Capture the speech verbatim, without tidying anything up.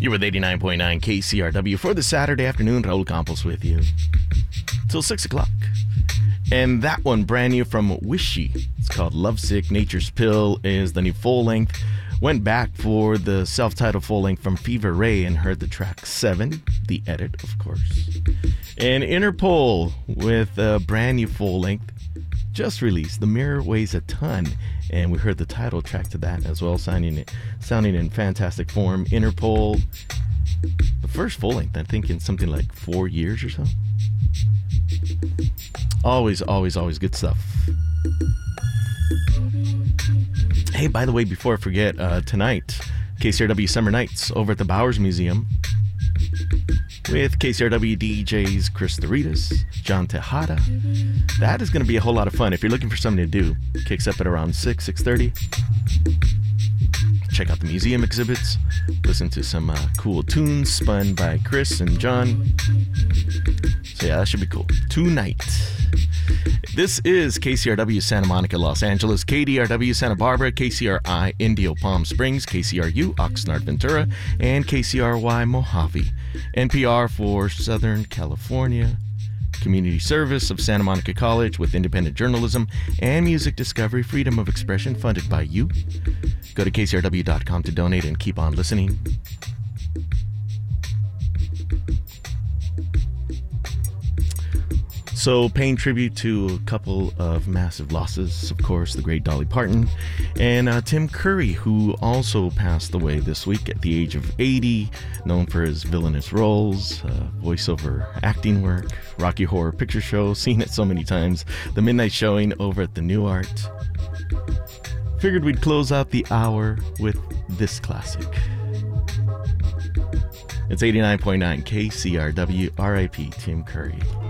You're with eighty-nine point nine K C R W for the Saturday afternoon. Raul Campos with you till six o'clock. And that one, brand new from Wishy. It's called Lovesick. Nature's Pill is the new full-length. Went back for the self-titled full-length from Fever Ray and heard the track seven, the edit, of course. And Interpol with a brand new full-length just released. The Mirror Weighs a Ton. And we heard the title track to that as well, sounding it, sounding in fantastic form. Interpol, the first full length, I think, in something like four years or so. Always, always, always good stuff. Hey, by the way, before I forget, uh, tonight, K C R W Summer Nights over at the Bowers Museum with K C R W D Js Chris Doritas, John Tejada. That is going to be a whole lot of fun. If you're looking for something to do, kicks up at around six, six thirty. Check out the museum exhibits. Listen to some uh, cool tunes spun by Chris and John. So yeah, that should be cool. Tonight. This is K C R W Santa Monica, Los Angeles, K D R W Santa Barbara, K C R I Indio Palm Springs, K C R U Oxnard Ventura, and K C R Y Mojave. N P R for Southern California. Community service of Santa Monica College with independent journalism and music discovery, freedom of expression funded by you. Go to K C R W dot com to donate and keep on listening. So, paying tribute to a couple of massive losses, of course, the great Dolly Parton and uh, Tim Curry, who also passed away this week at the age of eighty, known for his villainous roles, uh, voiceover acting work, Rocky Horror Picture Show, seen it so many times, the midnight showing over at the New Art. Figured we'd close out the hour with this classic. It's eighty-nine point nine K C R W, R I P Tim Curry.